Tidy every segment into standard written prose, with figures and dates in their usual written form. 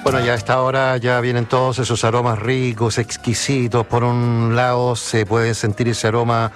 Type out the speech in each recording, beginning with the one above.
Bueno, ya a esta hora ya vienen todos esos aromas ricos, exquisitos. Por un lado se puede sentir ese aroma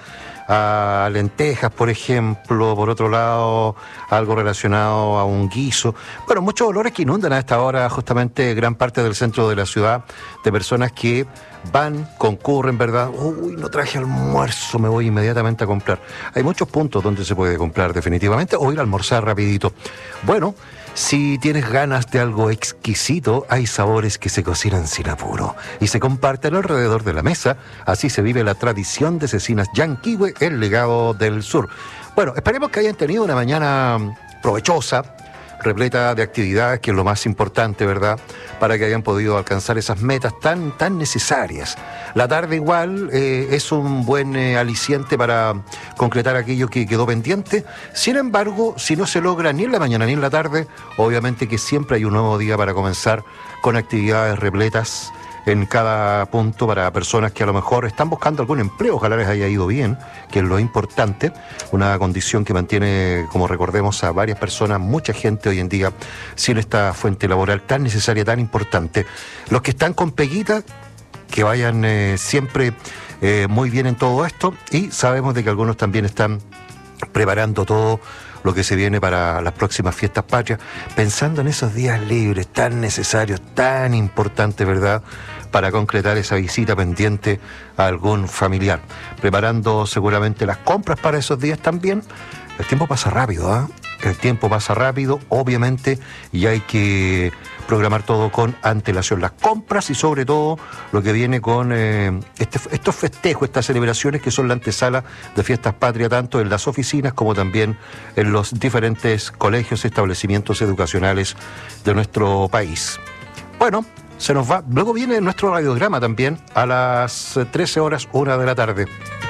a lentejas, por ejemplo. Por otro lado, algo relacionado a un guiso. Bueno, muchos olores que inundan a esta hora justamente gran parte del centro de la ciudad, de personas que van, concurren, ¿verdad? Uy, no traje almuerzo, me voy inmediatamente a comprar. Hay muchos puntos donde se puede comprar definitivamente o ir a almorzar rapidito. Bueno, si tienes ganas de algo exquisito, hay sabores que se cocinan sin apuro y se comparten alrededor de la mesa. Así se vive la tradición de Cecinas Llanquihue, el legado del sur. Bueno, esperemos que hayan tenido una mañana provechosa, repleta de actividades, que es lo más importante, ¿verdad?, para que hayan podido alcanzar esas metas tan necesarias. La tarde igual es un buen aliciente para concretar aquello que quedó pendiente. Sin embargo, si no se logra ni en la mañana ni en la tarde, obviamente que siempre hay un nuevo día para comenzar con actividades repletas en cada punto para personas que a lo mejor están buscando algún empleo. Ojalá les haya ido bien, que es lo importante, una condición que mantiene, como recordemos, a varias personas, mucha gente hoy en día, sin esta fuente laboral tan necesaria, tan importante. Los que están con peguita, que vayan siempre muy bien en todo esto, y sabemos de que algunos también están preparando todo lo que se viene para las próximas fiestas patrias, pensando en esos días libres tan necesarios, tan importantes, ¿verdad?, para concretar esa visita pendiente a algún familiar. Preparando seguramente las compras para esos días también. El tiempo pasa rápido, ¿ah? El tiempo pasa rápido, obviamente, y hay que programar todo con antelación. Las compras y sobre todo lo que viene con estos festejos, estas celebraciones que son la antesala de fiestas patrias, tanto en las oficinas como también en los diferentes colegios y establecimientos educacionales de nuestro país. Bueno, se nos va. Luego viene nuestro radiograma también a las 13 horas, 1 de la tarde.